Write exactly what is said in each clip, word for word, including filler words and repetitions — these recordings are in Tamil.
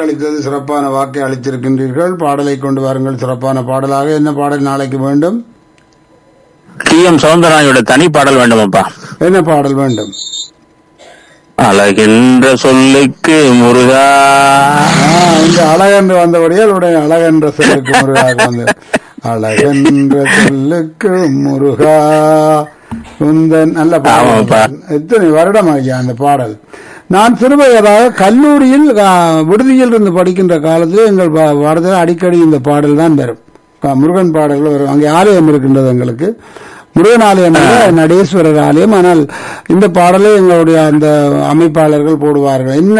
வாக்களித்தது சிறப்பான வாக்கை அளித்திருக்கின்றீர்கள். பாடலை கொண்டு வாருங்கள். சிறப்பான பாடலாக என்ன பாடல் நாளைக்கு வேண்டும்? டி எம் சௌந்தரராஜோட தனி பாடல் வேண்டுமாப்பா? என்ன பாடல் வேண்டும்? அழகென்ற சொல்லுக்கு முருகா. இந்த அழகென்று வந்தபடியால் உடைய அழகென்ற சொல்லுக்கு முருகா வந்து அழகென்ற சொல்லுக்கு முருகா குந்தன். நல்ல பாடல். எத்தனை வருடம் ஆகிய அந்த பாடல். நான் சிறுவயதாக கல்லூரியில் விடுதியில் இருந்து படிக்கின்ற காலத்தில் எங்கள் பாடத்தில் அடிக்கடி இந்த பாடல் தான் வரும். முருகன் பாடல்கள் வரும். அங்கே ஆலயம் இருக்கின்றது எங்களுக்கு, முருகன் ஆலயம் அல்ல, நடேஸ்வரர் ஆலயம். ஆனால் இந்த பாடலை எங்களுடைய அந்த அமைப்பாளர்கள் போடுவார்கள். என்ன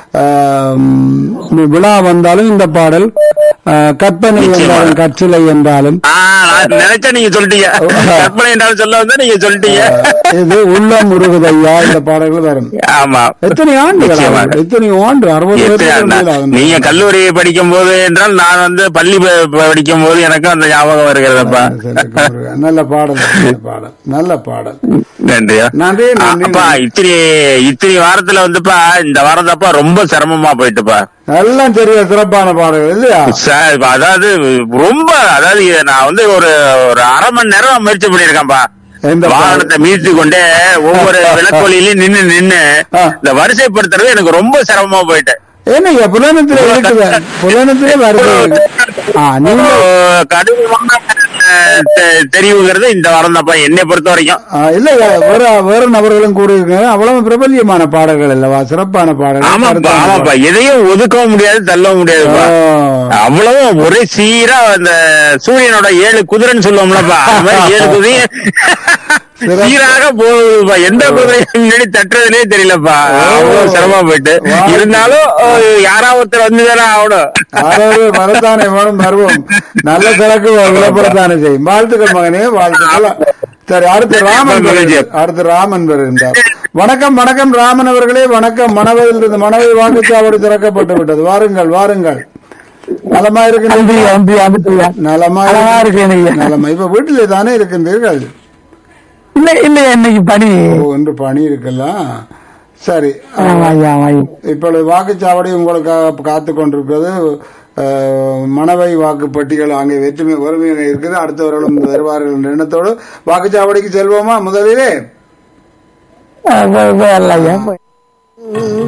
விழா வந்தாலும் இந்த பாடல், கற்பனை என்றாலும் கற்சிலை என்றாலும் நினைச்சா நீங்க சொல்லிட்டீங்க, கற்பனை என்றாலும் சொல்ல வந்தா நீங்க சொல்லிட்டீங்க. இது உள்ள முருகதையா இந்த பாடல்கள் வரும். ஆமா, எத்தனை ஆண்டுகள், எத்தனை ஆண்டு, அறுபது. நீங்க கல்லூரி படிக்கும் போது என்றால் நான் வந்து பள்ளி படிக்கும் போது எனக்கு அந்த ஞாபகம் வருகிறதப்பா. நல்ல பாடல், பாடல், நல்ல பாடல். நன்றியா. நன்றி. அப்பா இத்தனை இத்தனை வாரத்துல வந்துப்பா இந்த வாரத்தப்பா ரொம்ப சிரமமா போயிட்டுப்பா. எல்லாம் தெரிய சிறப்பான பாடல்கள் இல்லையா? அதாவது ரொம்ப, அதாவது நான் வந்து ஒரு ஒரு அரை மணி நேரம் முயற்சி பண்ணிருக்கேன்ப்பா. வாகனத்தை மீட்டு கொண்டே ஒவ்வொரு விளக்கொலியிலையும் நின்னு நின்னு இந்த வரிசைப்படுத்துறது எனக்கு ரொம்ப சிரமமா போயிட்டு. ஏன்னா புலனத்திலே இருக்குது, புலனத்திலே வருது. கடினமான தெரிவுங்கிறது இந்த வாரம் தான்ப்பா என்னை பொறுத்த வரைக்கும். இல்ல வேற வேற நபர்களும் கூறியிருக்காங்க. அவ்வளவு பிரபல்யமான பாடல்கள் அல்லவா, சிறப்பான பாடல்கள். ஆமாப்பா, ஆமாப்பா, எதையும் ஒதுக்கவும் முடியாது, தள்ளவும் முடியாதுப்பா. அவ்வளவு ஒரே சீரா அந்த சூரியனோட ஏழு குதிரைன்னு சொல்லுவோம்லப்பா, அது மாதிரி ஏழு குதிரை சீராக போகுதுப்பா. எந்த குதிரை முன்னாடி தட்டுறதுனே தெரியலப்பா, அவ்வளவு சிரமமா போயிட்டு. இருந்தாலும் யாராவது ஒருத்தர் வந்துதானே ஆகணும். மரத்தானே வேணும், மருவம் நல்ல சரக்கு விளம்பரத்தானே செய்யும். வாழ்த்துக்கள் மகனே, வாழ்த்துக்கள். சரி, அடுத்து ராமன், அடுத்து ராமன் வருகின்றார். வணக்கம், வணக்கம் ராமன் அவர்களே, வணக்கம். மணவையில் இருந்து மணவை வாக்குச்சாவடி திறக்கப்பட்டு விட்டது. வாருங்கள், வாருங்கள். நலமா இருக்கு, நலமா இருக்கு, நலமா. இப்ப வீட்டிலே தானே இருக்கின்றீர்கள்? இல்ல இல்ல, இன்னைக்கு பணி ஒன்று பணி இருக்கலாம். சரி, இப்பொழுது வாக்குச்சாவடி உங்களுக்கு காத்து கொண்டிருக்கிறது. மணவை வாக்குப்பட்டிகள் அங்கே வெற்றுமை வறுமையாக இருக்குது. அடுத்தவர்களும் வருவார்கள் என்ற எண்ணத்தோடு வாக்குச்சாவடிக்கு செல்வோமா? முதலிலே